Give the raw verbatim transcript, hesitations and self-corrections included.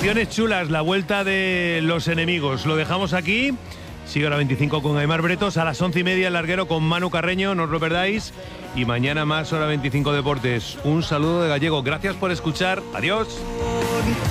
Secciones chulas, la vuelta de los enemigos. Lo dejamos aquí. Sigue hora veinticinco con Aimar Bretos. A las once y media el larguero con Manu Carreño, no os lo perdáis. Y mañana más hora veinticinco Deportes. Un saludo de Gallego. Gracias por escuchar. Adiós.